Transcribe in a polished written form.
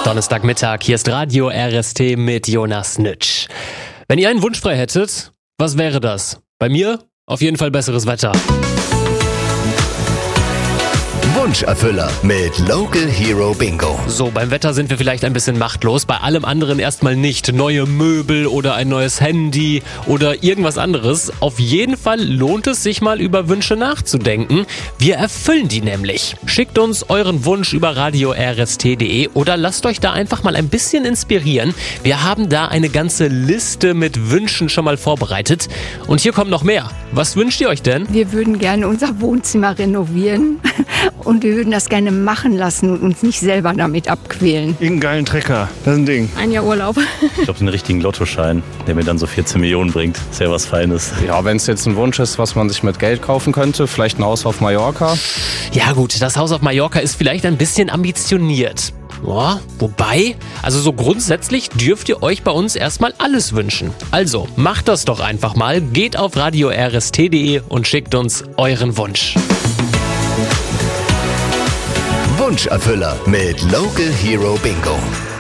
Donnerstagmittag, hier ist Radio RST mit Jonas Nitsch. Wenn ihr einen Wunsch frei hättet, was wäre das? Bei mir auf jeden Fall besseres Wetter. Wunscherfüller mit Local Hero Bingo. So, beim Wetter sind wir vielleicht ein bisschen machtlos, bei allem anderen erstmal nicht. Neue Möbel oder ein neues Handy oder irgendwas anderes. Auf jeden Fall lohnt es sich mal über Wünsche nachzudenken. Wir erfüllen die nämlich. Schickt uns euren Wunsch über radio-rst.de oder lasst euch da einfach mal ein bisschen inspirieren. Wir haben da eine ganze Liste mit Wünschen schon mal vorbereitet. Und hier kommt noch mehr. Was wünscht ihr euch denn? Wir würden gerne unser Wohnzimmer renovieren und wir würden das gerne machen lassen und uns nicht selber damit abquälen. Irgendeinen geilen Trecker, das ist ein Ding. Ein Jahr Urlaub. Ich glaube, den richtigen Lottoschein, der mir dann so 14 Millionen bringt. Ist ja was Feines. Ja, wenn es jetzt ein Wunsch ist, was man sich mit Geld kaufen könnte, vielleicht ein Haus auf Mallorca. Ja gut, das Haus auf Mallorca ist vielleicht ein bisschen ambitioniert. Ja, wobei, also so grundsätzlich dürft ihr euch bei uns erstmal alles wünschen. Also, macht das doch einfach mal, geht auf radio-rst.de und schickt uns euren Wunsch. Wunscherfüller mit Local Hero Bingo.